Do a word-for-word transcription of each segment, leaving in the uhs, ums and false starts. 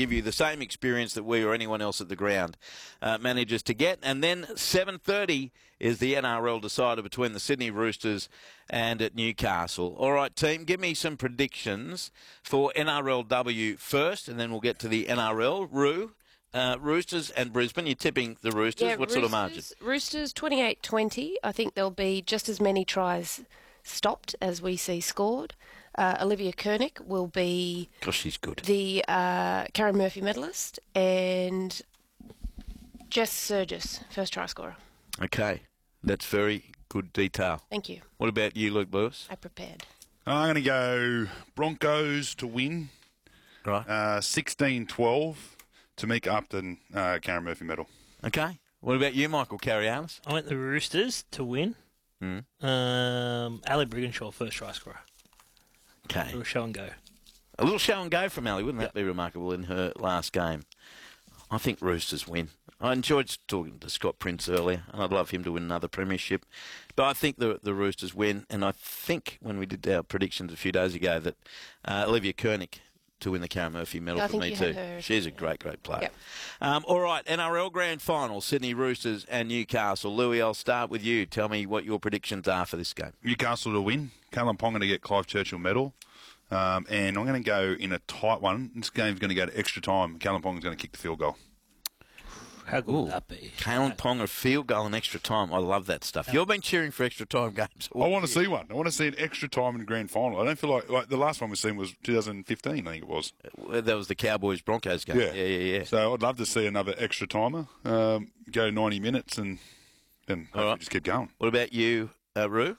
give you the same experience that we or anyone else at the ground uh, manages to get. And then seven thirty is the N R L decider between the Sydney Roosters and at Newcastle. All right, team, give me some predictions for N R L W first, and then we'll get to the N R L. Roo, uh, Roosters and Brisbane. You're tipping the Roosters. Yeah, what Roosters, sort of margin? Roosters twenty-eight twenty. I think there'll be just as many tries stopped as we see scored. Uh, Olivia Kernick will be Gosh, she's good. the uh, Karen Murphy medalist, and Jess Surgis, first try scorer. Okay, that's very good detail. Thank you. What about you, Luke Lewis? I prepared. I'm going to go Broncos to win. Right. Uh, sixteen twelve to make Upton uh, Karen Murphy medal. Okay. What about you, Michael Carianis? I went the Roosters to win. Mm. Um, Ali Brigginshaw, first try scorer. Okay. Little show and go. A little show and go from Ali. Wouldn't that be remarkable in her last game? I think Roosters win. I enjoyed talking to Scott Prince earlier, and I'd love him to win another premiership. But I think the the Roosters win, and I think when we did our predictions a few days ago that uh, Olivia Kernick to win the Karen Murphy medal I for think me you too. had her. She's a great, great player. Yep. Um, all right, N R L Grand Final, Sydney Roosters and Newcastle. Louis, I'll start with you. Tell me what your predictions are for this game. Newcastle to win. Callum Ponga to get Clive Churchill medal. Um, and I'm going to go in a tight one. This game's going to go to extra time. Callum Ponga's going to kick the field goal. How good Ooh. would that be? Kalen Ponga field goal in extra time. I love that stuff. You've been cheering for extra time games. I want to see one. I want to see an extra time in the grand final. I don't feel like, like the last one we seen was two thousand fifteen, I think it was. That was the Cowboys Broncos game. Yeah, yeah, yeah. yeah. So I'd love to see another extra timer. Um, go ninety minutes and then hopefully right. just keep going. What about you, uh, Roo?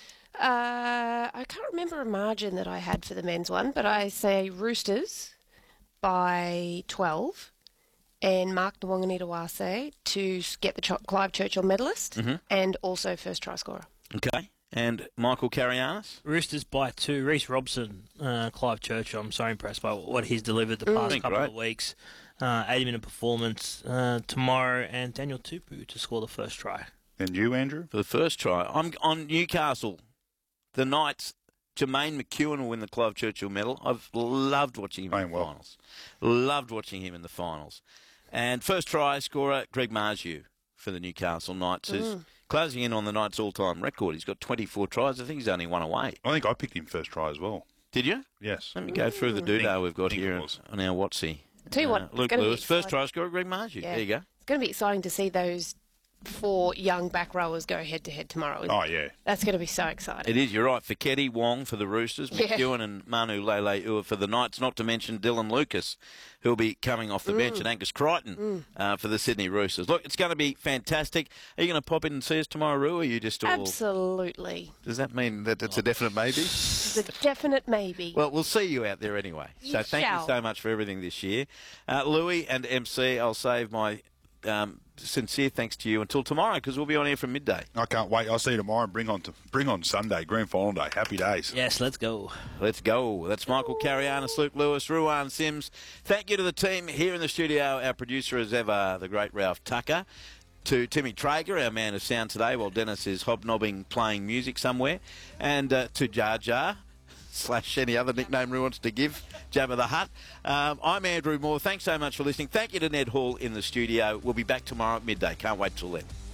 Uh, I can't remember a margin that I had for the men's one, but I say Roosters by twelve. And Mark Nwanganitawase to get the Ch- Clive Churchill medalist Mm-hmm. and also first try scorer. Okay. And Michael Carianis? Roosters by two. Reece Robson, uh, Clive Churchill. I'm so impressed by what he's delivered the past Mm. couple Great. of weeks. Uh, eighty minute performance uh, tomorrow, and Daniel Tupu to score the first try. And you, Andrew? For the first try. I'm on Newcastle. The Knights, Jermaine McEwen will win the Clive Churchill medal. I've loved watching him in Playing the well. finals. Loved watching him in the finals. And first try scorer, Greg Marju for the Newcastle Knights, who's closing in on the Knights' all-time record. He's got twenty-four tries. I think he's only one away. I think I picked him first try as well. Did you? Yes. Let me go through the doodah we've got think here it was. on our Watsy. Tell you what, Uh, it's Luke gonna be Lewis, first exciting. try scorer, Greg Marju. Yeah. There you go. It's going to be exciting to see those four young back rowers go head to head tomorrow. isn't Oh, it? yeah. That's going to be so exciting. It is, you're right. Fiketti, Wong for the Roosters, Yeah. McEwen and Manu Lele-Ua for the Knights, not to mention Dylan Lucas, who'll be coming off the bench, and Angus Crichton uh, for the Sydney Roosters. Look, it's going to be fantastic. Are you going to pop in and see us tomorrow, Roo, or are you just all... Absolutely. Does that mean that it's a definite maybe? It's a definite maybe. Well, we'll see you out there anyway. So You thank shall. you so much for everything this year. Uh, Louis and M C, I'll save my um, sincere thanks to you until tomorrow, because we'll be on air from midday. I can't wait. I'll see you tomorrow and bring on to, bring on Sunday, grand final day. Happy days. Yes, let's go. Let's go. That's Michael Carianis, Luke Lewis, Ruan Sims. Thank you to the team here in the studio. Our producer as ever, the great Ralph Tucker. To Timmy Traeger, our man of sound today, while Dennis is hobnobbing playing music somewhere. And uh, to Jar Jar, slash any other nickname Roo wants to give, Jabba the Hutt. Um, I'm Andrew Moore. Thanks so much for listening. Thank you to Ned Hall in the studio. We'll be back tomorrow at midday. Can't wait till then.